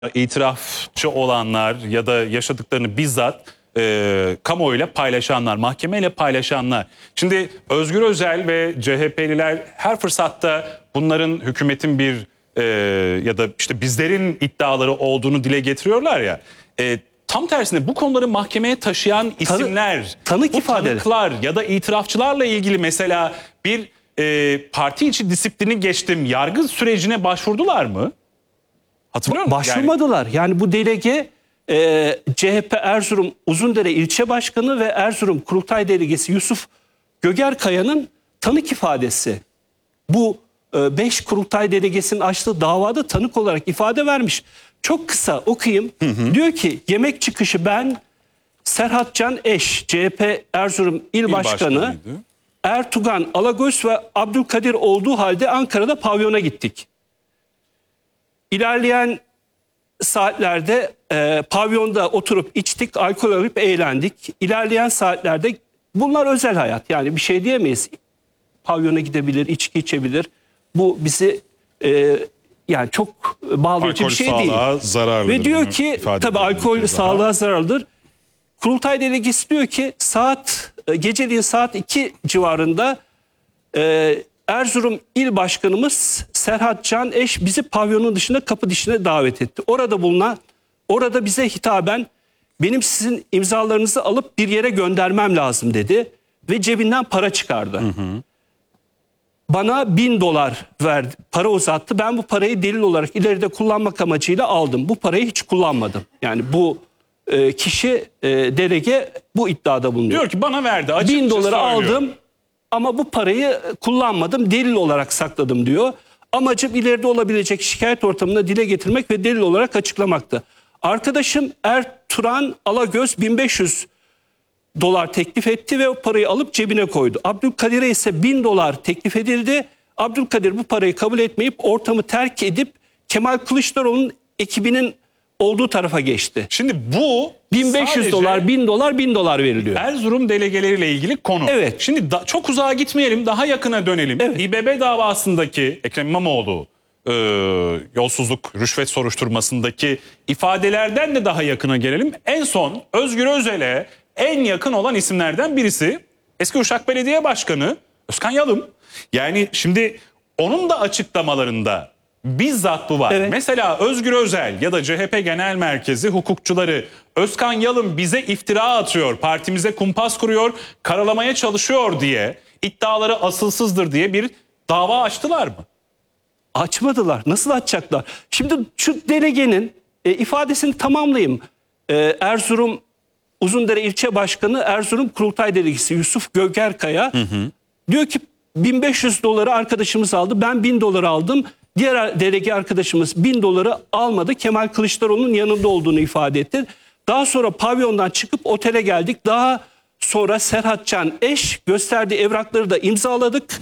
itirafçı olanlar ya da yaşadıklarını bizzat kamuoyuyla paylaşanlar, mahkemeyle paylaşanlar. Şimdi Özgür Özel ve CHP'liler her fırsatta bunların hükümetin bir ya da işte bizlerin iddiaları olduğunu dile getiriyorlar ya. Tam tersine bu konuları mahkemeye taşıyan isimler, tanık ifadeleri, tanıklar ya da itirafçılarla ilgili mesela bir parti içi disiplini geçtim, yargı sürecine başvurdular mı? Hatırlıyor musun? Başvurmadılar. Yani bu delege CHP Erzurum Uzundere İlçe Başkanı ve Erzurum Kurultay Delegesi Yusuf Gögerkaya'nın tanık ifadesi. Bu 5 kurultay delegesinin açtığı davada tanık olarak ifade vermiş. Çok kısa okuyayım. Diyor ki yemek çıkışı ben, Serhat Can Eş, CHP Erzurum İl Başkanı, Ertuğan Alagöz ve Abdülkadir olduğu halde Ankara'da pavyona gittik. İlerleyen saatlerde pavyonda oturup içtik, alkol alıp eğlendik. İlerleyen saatlerde bunlar özel hayat, yani bir şey diyemeyiz. Pavyona gidebilir, içki içebilir. Bu bizi yani çok bağlayıcı bir şey değil. Ve diyor ki tabii alkol sağlığa zararlıdır. Kurultay delegesi diyor ki geceliğin saat 2 civarında Erzurum İl Başkanımız Serhat Can Eş bizi pavyonun dışında kapı dışına davet etti. Orada bize hitaben benim sizin imzalarınızı alıp bir yere göndermem lazım dedi ve cebinden para çıkardı. Bana $1000 verdi, para uzattı. Ben bu parayı delil olarak ileride kullanmak amacıyla aldım. Bu parayı hiç kullanmadım. Yani bu kişi delege bu iddiada bulunuyor. Diyor ki bana verdi. $1000 aldım ama bu parayı kullanmadım. Delil olarak sakladım diyor. Amacım ileride olabilecek şikayet ortamında dile getirmek ve delil olarak açıklamaktı. Arkadaşım Ertuğan Alagöz $1500 teklif etti ve o parayı alıp cebine koydu. Abdülkadir'e ise $1000 teklif edildi. Abdülkadir bu parayı kabul etmeyip ortamı terk edip Kemal Kılıçdaroğlu'nun ekibinin olduğu tarafa geçti. Şimdi bu $1500, $1000 veriliyor. Erzurum delegeleriyle ilgili konu. Evet. Şimdi çok uzağa gitmeyelim, daha yakına dönelim. Evet. İBB davasındaki Ekrem İmamoğlu yolsuzluk, rüşvet soruşturmasındaki ifadelerden de daha yakına gelelim. En son Özgür Özel'e en yakın olan isimlerden birisi eski Uşak Belediye Başkanı Özkan Yalım. Yani şimdi onun da açıklamalarında bizzat bu var. Evet. Mesela Özgür Özel ya da CHP Genel Merkezi hukukçuları Özkan Yalım bize iftira atıyor, partimize kumpas kuruyor, karalamaya çalışıyor diye, iddiaları asılsızdır diye bir dava açtılar mı? Açmadılar. Nasıl açacaklar? Şimdi şu delegenin ifadesini tamamlayayım. Erzurum Uzundere İlçe Başkanı Erzurum Kurultay Delegesi Yusuf Gögerkaya diyor ki $1500 arkadaşımız aldı. Ben $1000 aldım. Diğer delege arkadaşımız $1000 almadı. Kemal Kılıçdaroğlu'nun yanında olduğunu ifade etti. Daha sonra pavyondan çıkıp otele geldik. Daha sonra Serhat Can Eş gösterdiği evrakları da imzaladık.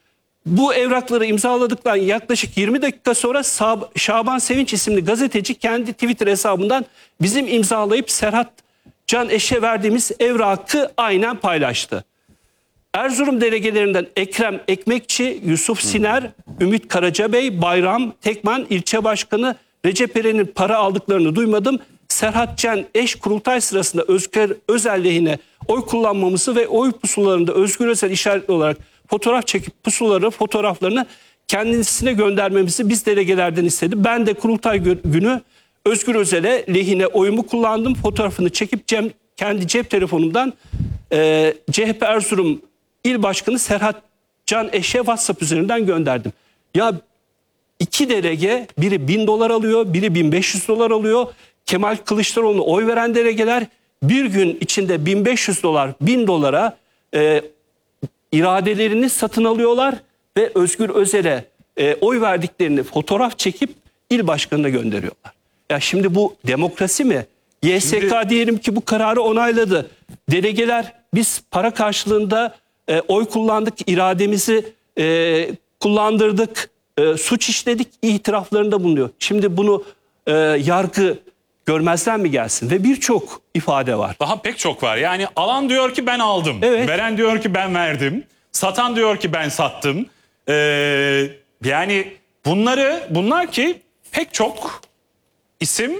Bu evrakları imzaladıktan yaklaşık 20 dakika sonra Şaban Sevinç isimli gazeteci kendi Twitter hesabından bizim imzalayıp Serhat Can Eş'e verdiğimiz evrakı aynen paylaştı. Erzurum delegelerinden Ekrem Ekmekçi, Yusuf Siner, Ümit Karacabey, Bayram Tekman ilçe başkanı Recep Eren'in para aldıklarını duymadım. Serhat Can Eş kurultay sırasında Özgür Özel lehine oy kullanmamızı ve oy pusularında Özgür Özel işaretli olarak fotoğraf çekip fotoğraflarını kendisine göndermemizi biz delegelerden istedi. Ben de kurultay günü Özgür Özel'e lehine oyumu kullandım. Fotoğrafını çekip kendi cep telefonumdan CHP Erzurum İl Başkanı Serhat Can Eş'e WhatsApp üzerinden gönderdim. Ya iki delege, biri $1000 alıyor, biri $1500 alıyor. Kemal Kılıçdaroğlu'na oy veren delegeler bir gün içinde $1500, $1000'a iradelerini satın alıyorlar ve Özgür Özel'e oy verdiklerini fotoğraf çekip il başkanına gönderiyorlar. Ya şimdi bu demokrasi mi? YSK diyelim ki bu kararı onayladı. Delegeler biz para karşılığında oy kullandık, irademizi kullandırdık, suç işledik itiraflarında bulunuyor. Şimdi bunu yargı görmezden mi gelsin? Ve birçok ifade var. Daha pek çok var. Yani alan diyor ki ben aldım. Evet. Veren diyor ki ben verdim. Satan diyor ki ben sattım. Yani bunlar ki pek çok isim